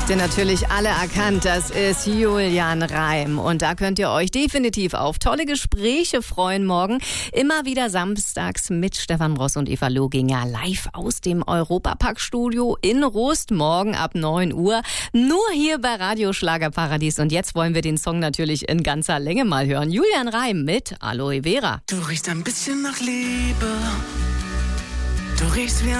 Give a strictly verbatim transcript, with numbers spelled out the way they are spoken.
Habt ihr natürlich alle erkannt, das ist Julian Reim. Und da könnt ihr euch definitiv auf tolle Gespräche freuen morgen. Immer wieder samstags mit Stefan Ross und Eva Loginger live aus dem Europapark-Studio in Rust, morgen ab neun Uhr. Nur hier bei Radio Schlagerparadies. Und jetzt wollen wir den Song natürlich in ganzer Länge mal hören. Julian Reim mit Aloe Vera. Du riechst ein bisschen nach Liebe. Du riechst wie